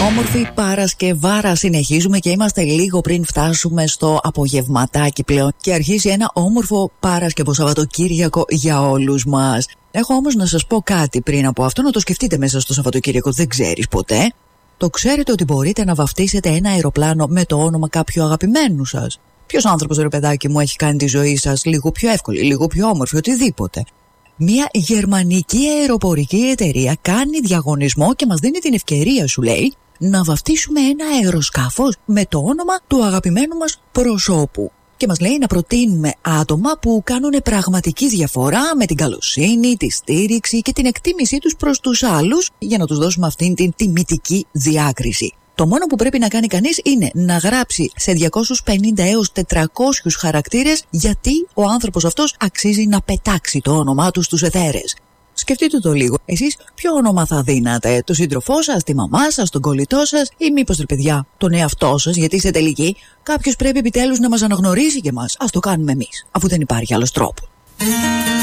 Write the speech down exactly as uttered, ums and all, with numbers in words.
Όμορφη Παρασκευάρα συνεχίζουμε και είμαστε λίγο πριν φτάσουμε στο απογευματάκι πλέον και αρχίζει ένα όμορφο Παρασκευό Σαββατοκύριακο για όλους μας. Έχω όμως να σας πω κάτι πριν από αυτό, να το σκεφτείτε μέσα στο Σαββατοκύριακο, δεν ξέρεις ποτέ. Το ξέρετε ότι μπορείτε να βαφτίσετε ένα αεροπλάνο με το όνομα κάποιου αγαπημένου σας? Ποιος άνθρωπος, ρε παιδάκι μου, έχει κάνει τη ζωή σας λίγο πιο εύκολη, λίγο πιο όμορφη, οτιδήποτε? Μια γερμανική αεροπορική εταιρεία κάνει διαγωνισμό και μας δίνει την ευκαιρία, σου λέει, να βαφτίσουμε ένα αεροσκάφος με το όνομα του αγαπημένου μας προσώπου. Και μας λέει να προτείνουμε άτομα που κάνουν πραγματική διαφορά με την καλοσύνη, τη στήριξη και την εκτίμησή τους προς τους άλλους για να τους δώσουμε αυτήν την τιμητική διάκριση. Το μόνο που πρέπει να κάνει κανείς είναι να γράψει σε διακόσιους πενήντα έως τετρακόσιους χαρακτήρες γιατί ο άνθρωπος αυτός αξίζει να πετάξει το όνομά του στους αιθέρες. Σκεφτείτε το λίγο. Εσείς ποιο όνομα θα δίνατε? Το σύντροφό σας, τη μαμά σας, τον κολλητό σας ή μήπως, ρε παιδιά, τον εαυτό σας? Γιατί σε τελική κάποιος πρέπει επιτέλους να μας αναγνωρίσει και μας. Ας το κάνουμε εμείς, αφού δεν υπάρχει άλλος τρόπος.